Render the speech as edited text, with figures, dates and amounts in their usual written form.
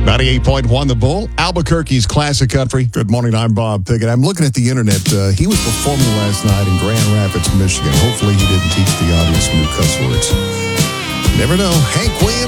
98.1 The Bull, Albuquerque's classic country. Good morning, I'm Bob Pickett. I'm looking at the internet. He was performing last night in Grand Rapids, Michigan. Hopefully he didn't teach the audience some new cuss words. Never know. Hank Williams.